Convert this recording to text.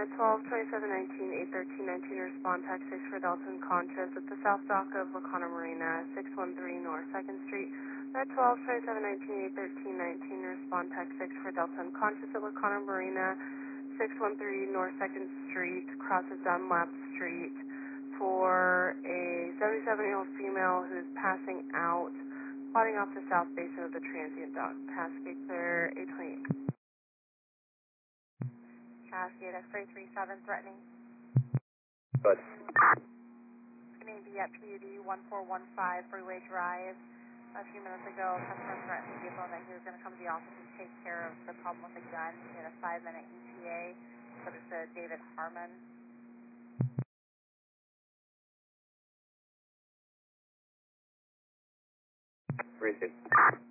813-19, respond text 6 for Delta unconscious at the south dock of Lacana Marina, 613 North 2nd Street. At 813-19, respond text 6 for Delta unconscious at Lacana Marina, 613 North 2nd Street, crosses Dunlap Street for a 77-year-old female who's passing out, spotting off the south basin of the transient dock. Cascade clear 828. Cascade X-ray 37 threatening. Good. Going to be at PUD 1415 Freeway Drive. A few minutes ago, customer threatened the vehicle that he was going to come to the office and take care of the problem with the gun. He had a 5-minute ETA, subject to David Harmon. Received.